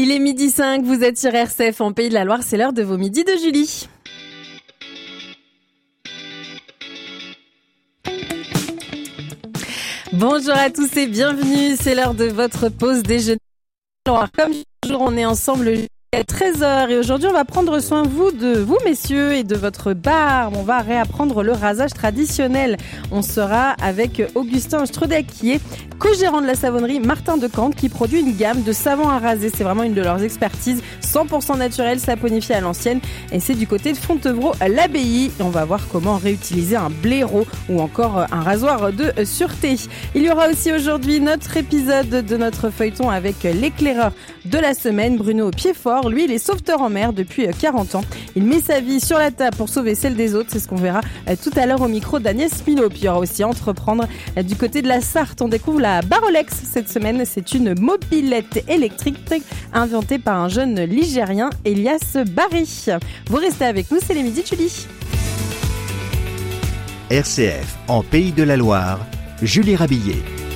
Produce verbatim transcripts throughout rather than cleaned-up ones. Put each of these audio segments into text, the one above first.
Il est midi cinq, vous êtes sur R C F en Pays de la Loire, c'est l'heure de vos midis de Julie. Bonjour à tous et bienvenue, c'est l'heure de votre pause déjeuner. Alors, comme toujours, on est ensemble à treize heures et aujourd'hui on va prendre soin vous, de vous messieurs et de votre barbe. On va réapprendre le rasage traditionnel. On sera avec Augustin Strudek qui est co-gérant de la savonnerie Martin de Cante qui produit une gamme de savons à raser. C'est vraiment une de leurs expertises, cent pour cent naturel, saponifié à l'ancienne et c'est du côté de Fontevraud à l'Abbaye. Et on va voir comment réutiliser un blaireau ou encore un rasoir de sûreté. Il y aura aussi aujourd'hui notre épisode de notre feuilleton avec l'éclaireur de la semaine, Bruno au pied fort. Lui, il est sauveteur en mer depuis quarante ans. Il met sa vie sur la table pour sauver celle des autres. C'est ce qu'on verra tout à l'heure au micro d'Agnès Milot. Puis il y aura aussi entreprendre du côté de la Sarthe. On découvre la Barolex cette semaine. C'est une mobilette électrique inventée par un jeune Ligérien, Elias Barry. Vous restez avec nous, c'est les midis de Julie. R C F en Pays de la Loire, Julie Rabillet.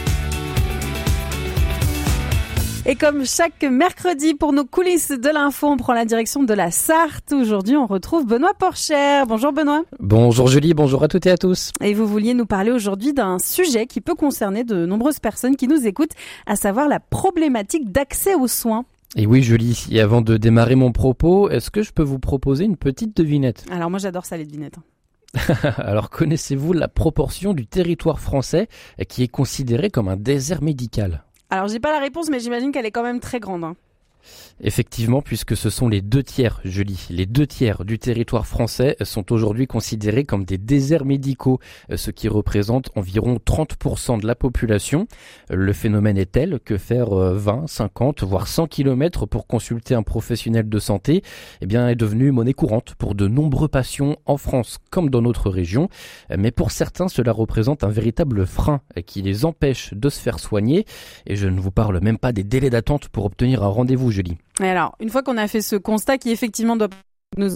Et comme chaque mercredi, pour nos coulisses de l'info, on prend la direction de la Sarthe. Aujourd'hui, on retrouve Benoît Porcher. Bonjour Benoît. Bonjour Julie, bonjour à toutes et à tous. Et vous vouliez nous parler aujourd'hui d'un sujet qui peut concerner de nombreuses personnes qui nous écoutent, à savoir la problématique d'accès aux soins. Et oui Julie, et avant de démarrer mon propos, est-ce que je peux vous proposer une petite devinette ? Alors moi j'adore ça les devinettes. Alors connaissez-vous la proportion du territoire français qui est considéré comme un désert médical ? Alors j'ai pas la réponse mais j'imagine qu'elle est quand même très grande. Hein. Effectivement, puisque ce sont les deux tiers, Julie, les deux tiers du territoire français sont aujourd'hui considérés comme des déserts médicaux, ce qui représente environ trente pour cent de la population. Le phénomène est tel que faire vingt, cinquante, voire cent kilomètres pour consulter un professionnel de santé, eh bien, est devenu monnaie courante pour de nombreux patients en France comme dans notre région. Mais pour certains, cela représente un véritable frein qui les empêche de se faire soigner. Et je ne vous parle même pas des délais d'attente pour obtenir un rendez-vous, Julie. Et alors, une fois qu'on a fait ce constat qui effectivement doit nous...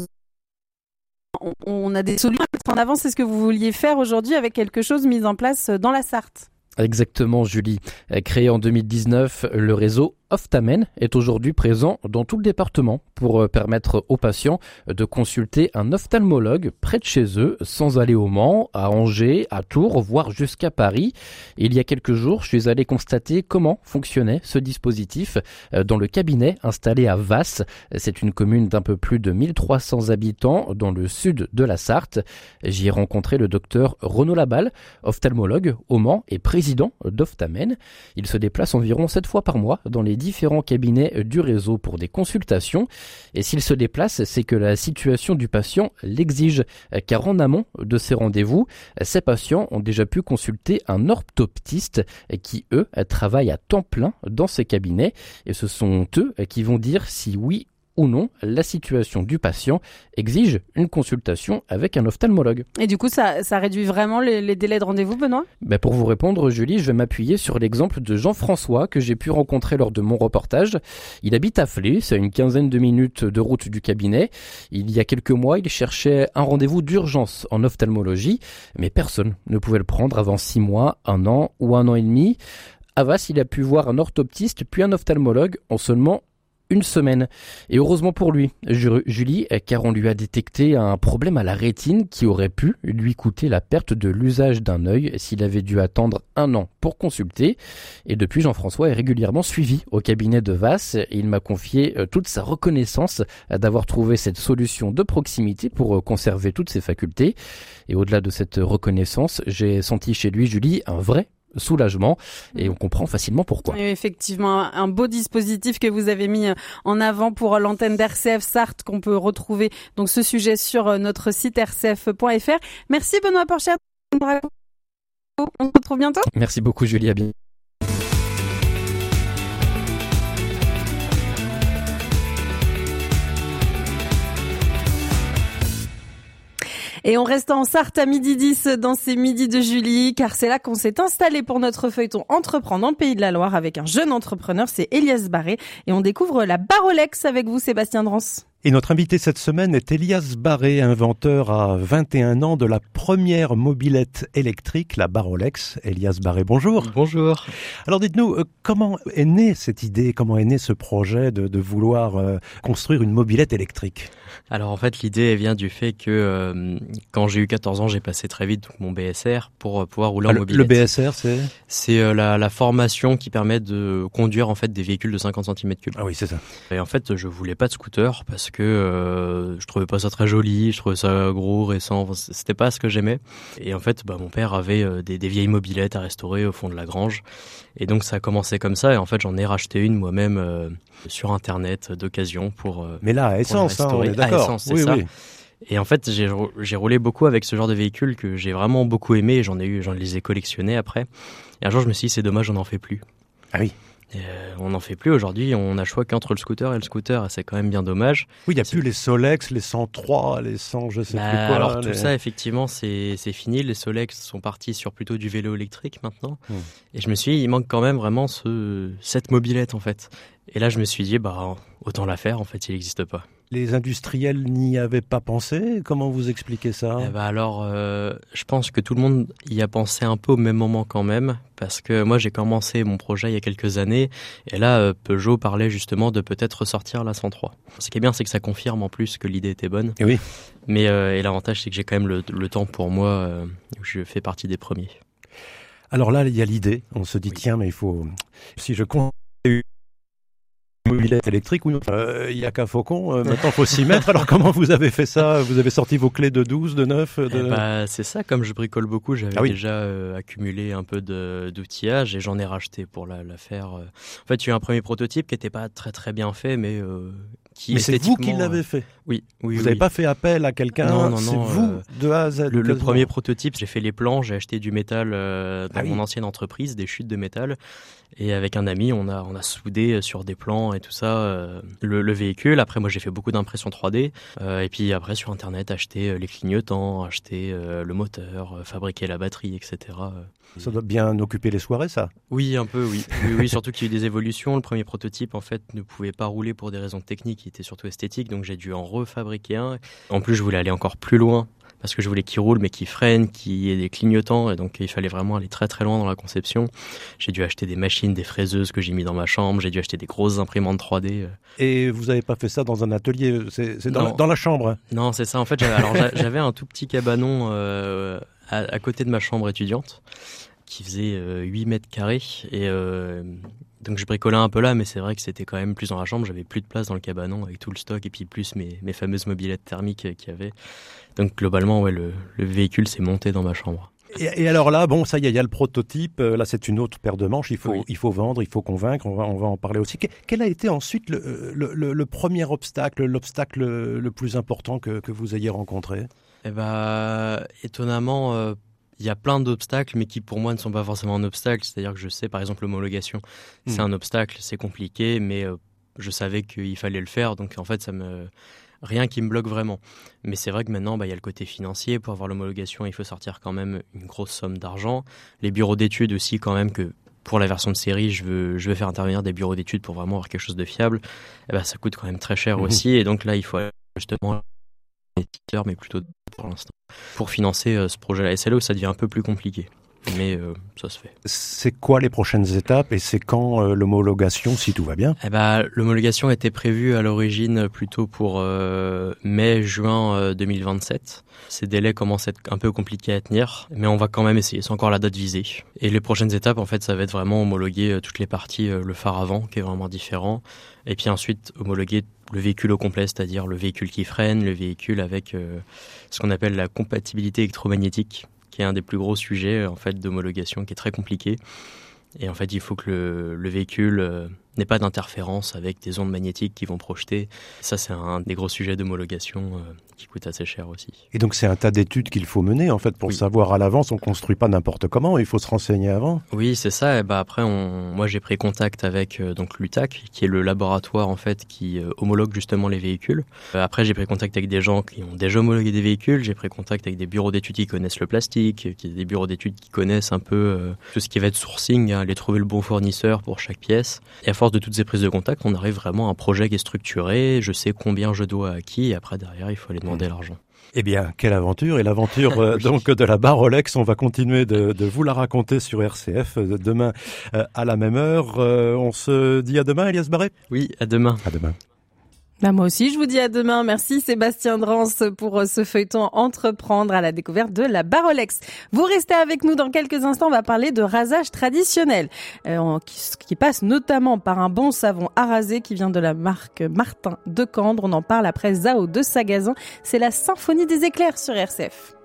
on, on a des solutions à mettre en avant, c'est ce que vous vouliez faire aujourd'hui avec quelque chose mis en place dans la Sarthe. Exactement Julie. Créé en deux mille dix-neuf, le réseau Oftamen est aujourd'hui présent dans tout le département pour permettre aux patients de consulter un ophtalmologue près de chez eux sans aller au Mans, à Angers, à Tours, voire jusqu'à Paris. Et il y a quelques jours, je suis allé constater comment fonctionnait ce dispositif dans le cabinet installé à Vasse. C'est une commune d'un peu plus de mille trois cents habitants dans le sud de la Sarthe. J'y ai rencontré le docteur Renaud Laballe, ophtalmologue au Mans et président d'Oftamen. Il se déplace environ sept fois par mois dans les différents cabinets du réseau pour des consultations. Et s'il se déplace, c'est que la situation du patient l'exige, car en amont de ces rendez-vous, ces patients ont déjà pu consulter un orthoptiste qui, eux, travaillent à temps plein dans ces cabinets. Et ce sont eux qui vont dire si oui ou non, la situation du patient exige une consultation avec un ophtalmologue. Et du coup, ça, ça réduit vraiment les, les délais de rendez-vous, Benoît ? Ben pour vous répondre, Julie, je vais m'appuyer sur l'exemple de Jean-François que j'ai pu rencontrer lors de mon reportage. Il habite à Flers, c'est à une quinzaine de minutes de route du cabinet. Il y a quelques mois, il cherchait un rendez-vous d'urgence en ophtalmologie, mais personne ne pouvait le prendre avant six mois, un an ou un an et demi. À Vasse, il a pu voir un orthoptiste puis un ophtalmologue en seulement une semaine. Et heureusement pour lui, Julie, car on lui a détecté un problème à la rétine qui aurait pu lui coûter la perte de l'usage d'un œil s'il avait dû attendre un an pour consulter. Et depuis, Jean-François est régulièrement suivi au cabinet de Vasse et il m'a confié toute sa reconnaissance d'avoir trouvé cette solution de proximité pour conserver toutes ses facultés. Et au-delà de cette reconnaissance, j'ai senti chez lui, Julie, un vrai soulagement et on comprend facilement pourquoi. Et effectivement, un beau dispositif que vous avez mis en avant pour l'antenne d'R C F Sarthe qu'on peut retrouver donc ce sujet sur notre site r c f point f r. Merci Benoît Porcher. On se retrouve bientôt. Merci beaucoup Julie, à bientôt. Et on reste en Sarthe à midi dix dans ces midis de Julie, car c'est là qu'on s'est installé pour notre feuilleton Entreprendre dans le Pays de la Loire avec un jeune entrepreneur, c'est Elias Barry. Et on découvre la Barolex avec vous, Sébastien Drance. Et notre invité cette semaine est Elias Barré, inventeur à vingt et un ans de la première mobilette électrique, la Barolex. Elias Barré, bonjour. Bonjour. Alors dites-nous, euh, comment est née cette idée, comment est né ce projet de, de vouloir euh, construire une mobilette électrique ? Alors en fait, l'idée elle vient du fait que euh, quand j'ai eu quatorze ans, j'ai passé très vite donc, mon B S R pour euh, pouvoir rouler ah, en le, mobilette. Le B S R, c'est C'est euh, la, la formation qui permet de conduire en fait des véhicules de cinquante centimètres cubes. Ah oui, c'est ça. Et en fait, je voulais pas de scooter parce que euh, je trouvais pas ça très joli, je trouvais ça gros, récent, c'était pas ce que j'aimais. Et en fait, bah, mon père avait euh, des, des vieilles mobilettes à restaurer au fond de la grange. Et donc ça a commencé comme ça. Et en fait, j'en ai racheté une moi-même euh, sur Internet d'occasion pour. Euh, Mais là, à essence, hein, on est d'accord. À essence, c'est oui, ça. Oui. Et en fait, j'ai, j'ai roulé beaucoup avec ce genre de véhicule que j'ai vraiment beaucoup aimé. Et j'en ai eu, j'en les ai collectionnés après. Et un jour, je me suis dit, c'est dommage, on n'en fait plus. Ah oui. Euh, on n'en fait plus aujourd'hui, on a choix qu'entre le scooter et le scooter, et c'est quand même bien dommage. Oui, il n'y a c'est... plus les Solex, les cent trois, les cent je sais bah, plus quoi. Alors tout les... ça, effectivement, c'est, c'est fini. Les Solex sont partis sur plutôt du vélo électrique maintenant. Mmh. Et je me suis dit, il manque quand même vraiment ce, cette mobilette en fait. Et là, je me suis dit, bah autant la faire, en fait, il n'existe pas. Les industriels n'y avaient pas pensé ? Comment vous expliquez ça ? Eh ben alors, euh, je pense que tout le monde y a pensé un peu au même moment quand même, parce que moi j'ai commencé mon projet il y a quelques années, et là euh, Peugeot parlait justement de peut-être ressortir la cent trois. Ce qui est bien, c'est que ça confirme en plus que l'idée était bonne. Et oui. Mais euh, et l'avantage, c'est que j'ai quand même le, le temps pour moi, euh, où je fais partie des premiers. Alors là, il y a l'idée. On se dit, oui. tiens, mais il faut... Si je compte une mobilette électrique, il euh, n'y a qu'un faucon, euh, maintenant il faut s'y mettre. Alors comment vous avez fait ça ? Vous avez sorti vos clés de douze, de neuf de... Eh bah, c'est ça, comme je bricole beaucoup, j'avais ah oui. déjà euh, accumulé un peu de, d'outillage et j'en ai racheté pour la, la faire. Euh... En fait, il y a eu un premier prototype qui n'était pas très très bien fait, mais... Euh... Qui mais c'est vous qui l'avez fait ? Oui, oui. Vous oui. n'avez pas fait appel à quelqu'un ? Non, non, c'est non. vous, euh, de A à Z. Le, le premier prototype, j'ai fait les plans, j'ai acheté du métal euh, dans ah oui. mon ancienne entreprise, des chutes de métal. Et avec un ami, on a, on a soudé sur des plans et tout ça euh, le, le véhicule. Après, moi, j'ai fait beaucoup d'impression trois D. Euh, et puis après, sur Internet, acheter les clignotants, acheter euh, le moteur, euh, fabriquer la batterie, et cetera. Ça doit bien occuper les soirées, ça ? Oui, un peu, oui. oui, oui surtout qu'il y a eu des évolutions. Le premier prototype, en fait, ne pouvait pas rouler pour des raisons techniques, il était surtout esthétique. Donc, j'ai dû en refabriquer un. En plus, je voulais aller encore plus loin parce que je voulais qu'il roule, mais qu'il freine, qu'il y ait des clignotants. Et donc, il fallait vraiment aller très, très loin dans la conception. J'ai dû acheter des machines, des fraiseuses que j'ai mis dans ma chambre. J'ai dû acheter des grosses imprimantes trois D. Et vous n'avez pas fait ça dans un atelier ? C'est, c'est dans, la, dans la chambre ? Non, c'est ça. En fait, j'avais, alors, j'avais un tout petit cabanon euh, à, à côté de ma chambre étudiante qui faisait euh, huit mètres carrés. Et euh, donc, je bricolais un peu là, mais c'est vrai que c'était quand même plus dans la chambre. J'avais plus de place dans le cabanon avec tout le stock et puis plus mes, mes fameuses mobilettes thermiques qu'il y avait. Donc, globalement, ouais, le, le véhicule s'est monté dans ma chambre. Et, et alors là, bon, ça y est, il y a le prototype. Là, c'est une autre paire de manches. Il faut, oui. il faut vendre, il faut convaincre. On va, on va en parler aussi. Quel a été ensuite le, le, le, le premier obstacle, l'obstacle le plus important que, que vous ayez rencontré ? Eh ben, étonnamment, euh, il y a plein d'obstacles, mais qui pour moi ne sont pas forcément un obstacle. C'est-à-dire que je sais, par exemple, l'homologation, mmh. c'est un obstacle, c'est compliqué, mais euh, je savais qu'il fallait le faire. Donc en fait, ça me rien qui me bloque vraiment. Mais c'est vrai que maintenant, bah, y a le côté financier. Pour avoir l'homologation, il faut sortir quand même une grosse somme d'argent. Les bureaux d'études aussi, quand même, que pour la version de série, je veux, je veux faire intervenir des bureaux d'études pour vraiment avoir quelque chose de fiable. Eh ben, ça coûte quand même très cher mmh. aussi. Et donc là, il faut justement éditeur, mais plutôt pour l'instant, pour financer euh, ce projet-là. Et c'est là où ça devient un peu plus compliqué. Mais euh, ça se fait. C'est quoi les prochaines étapes et c'est quand euh, l'homologation, si tout va bien ? Eh ben, l'homologation était prévue à l'origine plutôt pour euh, mai-juin euh, deux mille vingt-sept. Ces délais commencent à être un peu compliqués à tenir, mais on va quand même essayer. C'est encore la date visée. Et les prochaines étapes, en fait, ça va être vraiment homologuer euh, toutes les parties, euh, le phare avant, qui est vraiment différent, et puis ensuite homologuer le véhicule au complet, c'est-à-dire le véhicule qui freine, le véhicule avec euh, ce qu'on appelle la compatibilité électromagnétique, qui est un des plus gros sujets en fait d'homologation, qui est très compliqué. Et en fait, il faut que le, le véhicule euh, n'ait pas d'interférence avec des ondes magnétiques qui vont projeter. Ça, c'est un des gros sujets d'homologation euh, qui coûte assez cher aussi. Et donc, c'est un tas d'études qu'il faut mener, en fait, pour oui. savoir à l'avance. On ne construit pas n'importe comment, il faut se renseigner avant. Oui, c'est ça. Et bah, après, on... moi, j'ai pris contact avec euh, donc, l'U T A C, qui est le laboratoire en fait, qui euh, homologue justement les véhicules. Euh, après, j'ai pris contact avec des gens qui ont déjà homologué des véhicules. J'ai pris contact avec des bureaux d'études qui connaissent le plastique, qui des bureaux d'études qui connaissent un peu euh, tout ce qui va être sourcing, hein, aller trouver le bon fournisseur pour chaque pièce. Et force de toutes ces prises de contact, on arrive vraiment à un projet qui est structuré. Je sais combien je dois à qui et après derrière, il faut aller demander l'argent. Eh bien, quelle aventure! Et l'aventure euh, donc de la barre Rolex, on va continuer de, de vous la raconter sur R C F euh, demain euh, à la même heure. Euh, on se dit à demain, Elias Barret? Oui, à demain. À demain. Bah moi aussi, je vous dis à demain. Merci Sébastien Drance pour ce feuilleton Entreprendre à la découverte de la barre Rolex. Vous restez avec nous dans quelques instants, on va parler de rasage traditionnel, euh, qui, qui passe notamment par un bon savon à raser qui vient de la marque Martin de Candre. On en parle après Zao de Sagazin. C'est la symphonie des éclairs sur R C F.